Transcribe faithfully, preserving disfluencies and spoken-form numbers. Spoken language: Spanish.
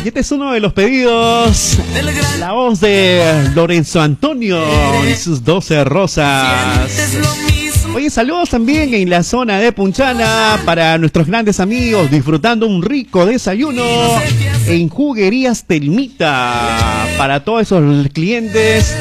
Y este es uno de los pedidos. La voz de Lorenzo Antonio y sus doce rosas. Oye, saludos también en la zona de Punchana para nuestros grandes amigos disfrutando un rico desayuno en Juguerías Telmita. Para todos esos clientes